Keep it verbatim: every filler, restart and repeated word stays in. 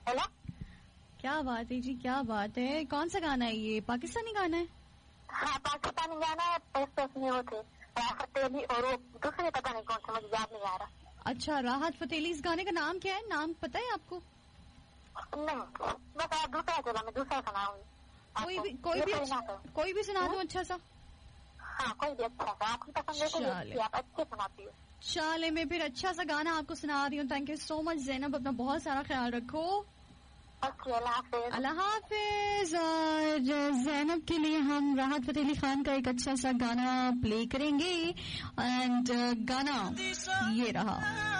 Hello, क्या बात है जी, क्या बात है। कौन सा गाना है ये? पाकिस्तानी गाना है? हाँ पाकिस्तानी गाना है। पेश में वो थे राहत अली और वो दूसरे पता नहीं कौन सा, मुझे याद नहीं आ रहा। अच्छा, राहत फतेह अली। इस गाने का नाम क्या है? नाम पता है आपको? नहीं, बस आप दूसरा चला, मैं दूसरा सुनाऊंगी। कोई भी कोई भी कोई भी सुना दूं अच्छा सा? हाँ कोई भी अच्छा सा, आपकी पसंद है, आप अच्छे सुनाती हो। चले, मैं फिर अच्छा सा गाना आपको सुना रही हूँ। Thank you so much Zainab, अपना बहुत सारा ख्याल रखो। अल्लाह हाफिज। और ज़ैनब के लिए हम राहत फतेह अली खान का एक अच्छा सा गाना प्ले करेंगे, एंड गाना ये रहा।